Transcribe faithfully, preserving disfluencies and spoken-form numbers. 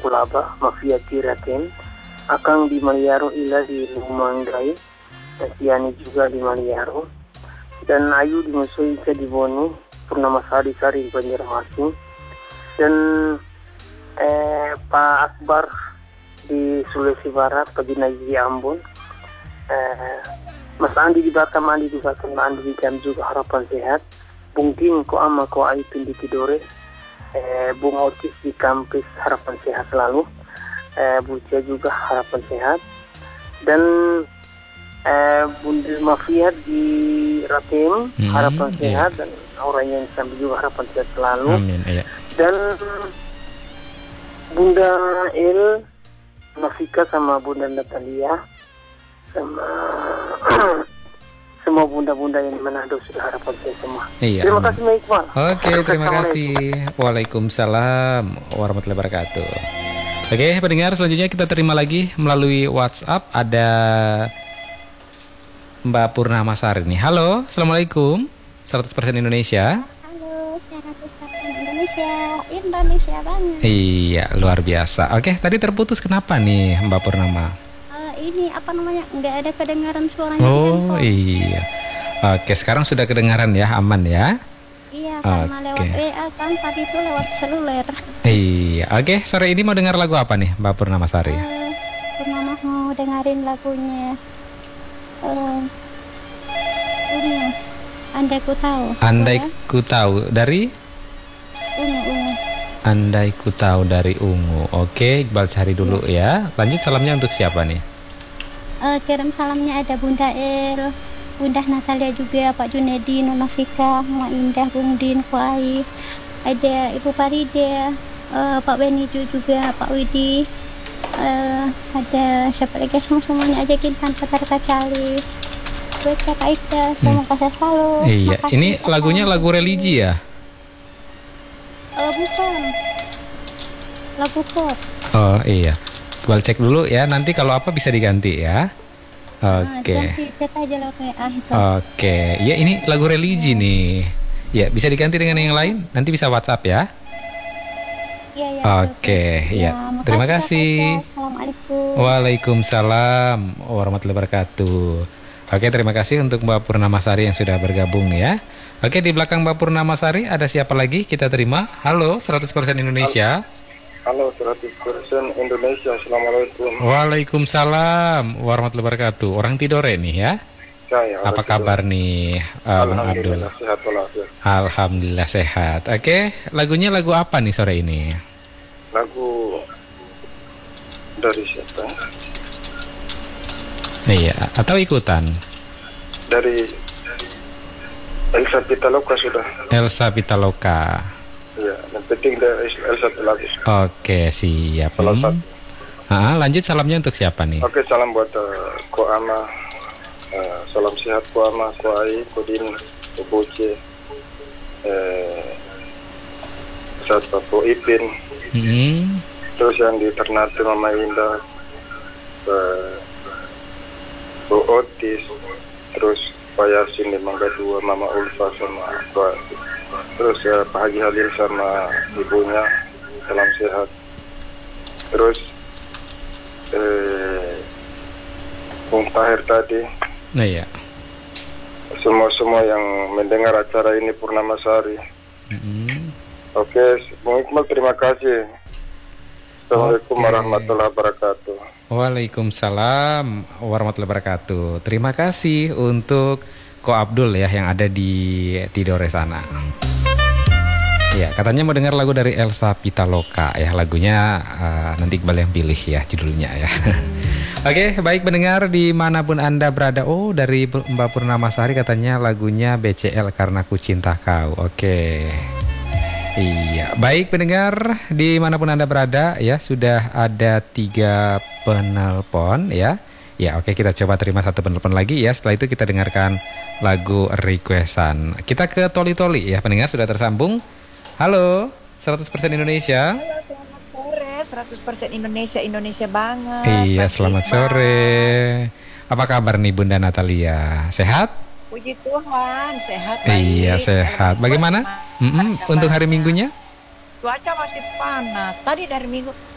Kulaba, Mafia Tiraten, Akang di Maliaro, Ila di Lumanggai, dan Tiani juga di Maliaro, dan Ayu di Musuika di Boni, Purnama Sari Sari di Banjarmasin, dan eh, Pak Akbar di Sulawesi Barat, Pak Junaidi di Ambon, eh, Mas Andi di Batam, Andi di Batam, Andi di Jam juga harapan sehat, Bung Tim ko ama ko Aipin di Tidore, eh, Bung Otis di Kampis harapan sehat selalu, eh, Bucia juga harapan sehat, dan eh, Bunda Mafia di Ratim hmm, harapan iya. sehat, dan orang yang sambil juga harapan sehat selalu. Amin, iya. Dan Bunda El, Nafika sama Bunda Natalia, sama semua bunda-bunda yang Manado sudah harapan saya semua. Iya. Terima kasih Mbak Iqbal. Oke, terima kasih. Waalaikumsalam warahmatullahi wabarakatuh. Oke, pendengar, selanjutnya kita terima lagi melalui WhatsApp ada Mbak Purnama Sari nih. Halo, Assalamualaikum. seratus persen Indonesia. Halo, seratus persen Indonesia. Indonesia banget. Iya, luar biasa. Oke, tadi terputus kenapa nih Mbak Purnama? Ini apa namanya, nggak ada kedengaran suaranya. Oh iya. Oke, sekarang sudah kedengaran ya, aman ya. Iya, karena okay. lewat W A kan, tadi itu lewat seluler. Iya, oke. Sore ini mau dengar lagu apa nih Mbak Purnama Sari? Uh, Purnama mau dengerin lagunya uh, ini Andai Ku Tahu. Andai Ku Tahu dari Ungu Ungu. Andai Ku Tahu dari Ungu. Oke, Iqbal cari dulu ya. Lanjut, salamnya untuk siapa nih? Uh, kirim salamnya ada Bunda El, Bunda Natalia juga, Pak Junedi, Nona Fika, Mama Indah, Bung Din, Kuai, ada Ibu Parida, uh, Pak Beniju juga, Pak Widi, uh, ada siapa lagi, semuanya ajakin tanpa terkacali. Buat Kak Aida, sama hmm. kasih selalu. Iya, makasih, ini lagunya kasih. Lagu religi ya? Uh, bukan, lagu pop. Oh iya. Iqbal cek dulu ya, nanti kalau apa bisa diganti ya. Oke. Okay. Cek aja lah kayak ah itu. Oke, okay. Ya ini lagu religi nih. Ya, bisa diganti dengan yang lain, nanti bisa WhatsApp ya. Iya, ya. Oke, okay. ya. ya. Terima kasih. Assalamualaikum. Waalaikumsalam warahmatullahi wabarakatuh. Oke, terima kasih untuk Mbak Purnama Sari yang sudah bergabung ya. Oke, di belakang Mbak Purnama Sari ada siapa lagi? Kita terima. Halo, seratus persen Indonesia. Halo, seratus persen Indonesia. Assalamualaikum. Waalaikumsalam warahmatullahi wabarakatuh. Orang Tidore nih ya. Saya. Apa kabar tidur. nih, uh, Bang Abdul? Sehat walafiat. Alhamdulillah sehat. Oke, lagunya lagu apa nih sore ini? Lagu dari siapa? Iya, atau ikutan? Dari Elsa Pitaloka sudah. Elsa Pitaloka. Iya, yang penting dari Elsa Pitaloka. Oke, siap. Hmm. Ah, lanjut, salamnya untuk siapa nih? Oke, salam buat uh, Ko Ama. Uh, salam sehat Ko Ama, Ko Ai, Ko Din, Ko Boce. Eh, saat Ko Ipin. Hmm. Terus yang di Ternate Mama Indah. Uh, Ko Otis. Terus Pak Yasin di Mangga Dua, Mama Ulfa sama Pak. Terus ya Pak Haji Halil sama ibunya, salam sehat. Terus eh, Bung Tahir tadi. Nah ya. Semua-semua yang mendengar acara ini Purnama Sari. Mm-hmm. Oke, Bung Iqbal terima kasih. Assalamualaikum okay. warahmatullahi wabarakatuh. Waalaikumsalam warahmatullahi wabarakatuh. Terima kasih untuk Ko Abdul ya yang ada di Tidore sana. Ya, katanya mau dengar lagu dari Elsa Pitaloka ya, lagunya uh, nanti Iqbal yang pilih ya judulnya ya. Oke, baik pendengar dimanapun Anda berada. Oh, dari Mbak Purnama Sari katanya lagunya B C L Karena Ku Cinta Kau. Oke. Iya, baik pendengar dimanapun Anda berada ya, sudah ada tiga penelpon ya. Ya oke, kita coba terima satu penelpon lagi ya. Setelah itu kita dengarkan lagu requestan. Kita ke Toli Toli ya pendengar, sudah tersambung. Halo, seratus persen Indonesia. Halo, selamat sore, seratus persen Indonesia, Indonesia banget. Iya, selamat sore. Apa kabar nih Bunda Natalia? Sehat? Puji Tuhan, sehat. Iya, baik. sehat. Bagaimana? Mm-mm, untuk hari Minggunya? Cuaca masih panas. Tadi dari Minggu